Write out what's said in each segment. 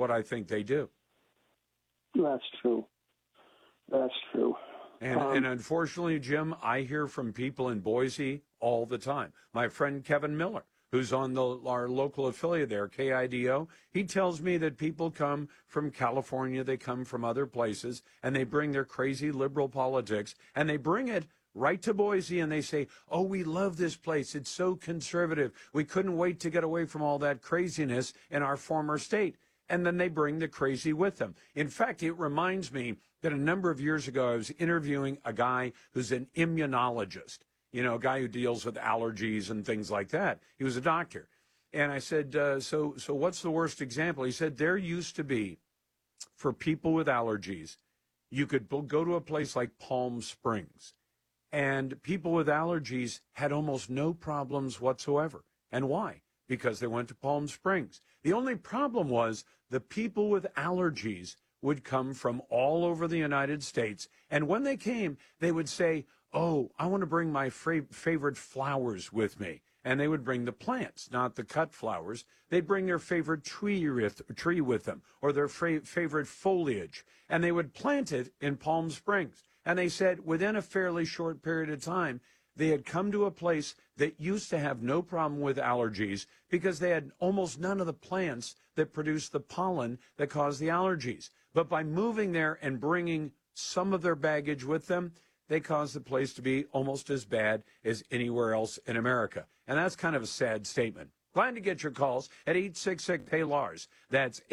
what I think they do. That's true. That's true. And unfortunately, Jim, I hear from people in Boise all the time. My friend Kevin Miller, who's on our local affiliate there, KIDO, he tells me that people come from California, they come from other places, and they bring their crazy liberal politics, and they bring it right to Boise, and they say, oh, we love this place. It's so conservative. We couldn't wait to get away from all that craziness in our former state. And then they bring the crazy with them. In fact, it reminds me that a number of years ago, I was interviewing a guy who's an immunologist, a guy who deals with allergies and things like that. He was a doctor. And I said, so what's the worst example? He said, there used to be, for people with allergies, you could go to a place like Palm Springs, and people with allergies had almost no problems whatsoever. And why? Because they went to Palm Springs. The only problem was the people with allergies would come from all over the United States. And when they came, they would say, oh, I want to bring my favorite flowers with me. And they would bring the plants, not the cut flowers. They'd bring their favorite tree with them, or their favorite foliage. And they would plant it in Palm Springs. And they said within a fairly short period of time, they had come to a place that used to have no problem with allergies because they had almost none of the plants that produce the pollen that cause the allergies. But by moving there and bringing some of their baggage with them, they caused the place to be almost as bad as anywhere else in America. And that's kind of a sad statement. Glad to get your calls at 866-PAY-LARS. That's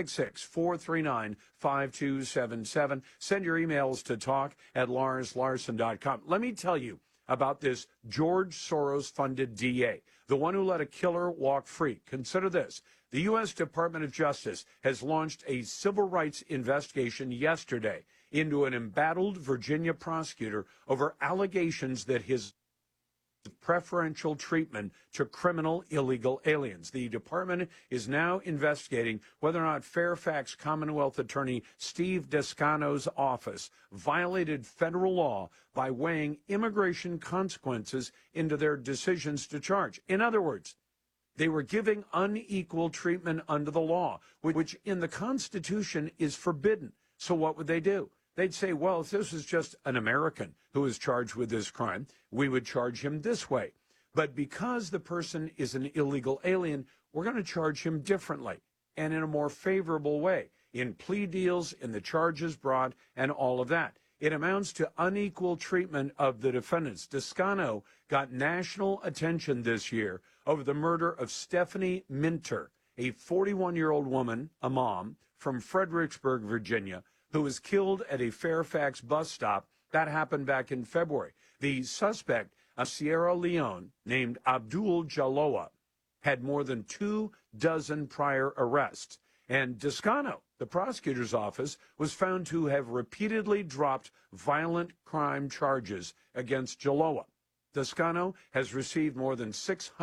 866-439-5277. Send your emails to talk@larslarson.com. Let me tell you about this George Soros-funded DA, the one who let a killer walk free. Consider this. The U.S. Department of Justice has launched a civil rights investigation yesterday into an embattled Virginia prosecutor over allegations that his preferential treatment to criminal illegal aliens. The department is now investigating whether or not Fairfax Commonwealth Attorney Steve Descano's office violated federal law by weighing immigration consequences into their decisions to charge. In other words, they were giving unequal treatment under the law, which in the Constitution is forbidden. So what would they do? They'd say, well, if this was just an American who was charged with this crime, we would charge him this way. But because the person is an illegal alien, we're going to charge him differently and in a more favorable way, in plea deals, in the charges brought, and all of that. It amounts to unequal treatment of the defendants. Descano got national attention this year over the murder of Stephanie Minter, a 41-year-old woman, a mom, from Fredericksburg, Virginia, who was killed at a Fairfax bus stop. That happened back in February. The suspect, a Sierra Leone named Abdul Jalowa, had more than 24 prior arrests. And Descano, the prosecutor's office, was found to have repeatedly dropped violent crime charges against Jalowa. Descano has received more than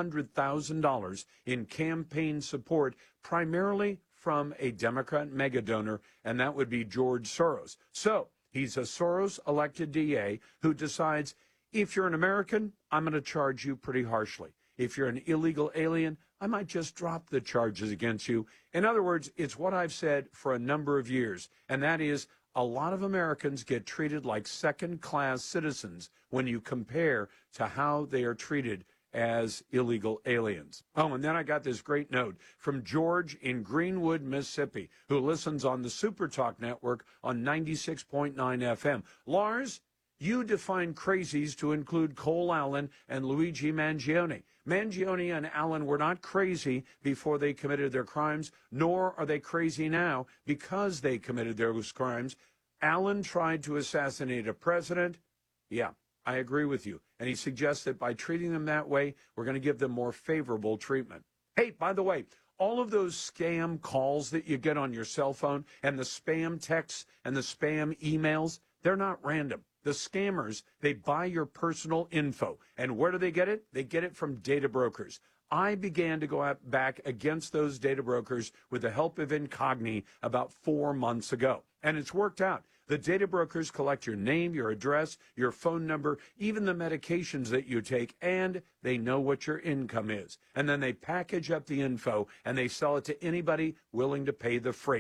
$600,000 in campaign support, primarily from a Democrat megadonor, and that would be George Soros. So he's a Soros-elected DA who decides, if you're an American, I'm going to charge you pretty harshly. If you're an illegal alien, I might just drop the charges against you. In other words, it's what I've said for a number of years, and that is a lot of Americans get treated like second-class citizens when you compare to how they are treated as illegal aliens. Oh, and then I got this great note from George in Greenwood, Mississippi, who listens on the Super Talk Network on 96.9 FM. Lars, you define crazies to include Cole Allen and Luigi Mangione. Mangione and Allen were not crazy before they committed their crimes, nor are they crazy now because they committed those crimes. Allen tried to assassinate a president. Yeah, I agree with you. And he suggests that by treating them that way, we're going to give them more favorable treatment. Hey, by the way, all of those scam calls that you get on your cell phone and the spam texts and the spam emails, they're not random. The scammers, they buy your personal info. And where do they get it? They get it from data brokers. I began to go back against those data brokers with the help of Incogni about 4 months ago. And it's worked out. The data brokers collect your name, your address, your phone number, even the medications that you take, and they know what your income is. And then they package up the info and they sell it to anybody willing to pay the freight.